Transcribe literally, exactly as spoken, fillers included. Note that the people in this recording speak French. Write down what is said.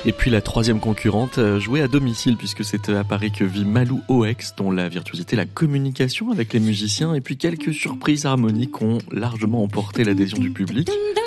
Et puis la troisième concurrente euh, jouait à domicile puisque c'est à Paris que vit Malou Oex, dont la virtuosité, la communication avec les musiciens et puis quelques surprises harmoniques ont largement emporté l'adhésion du public.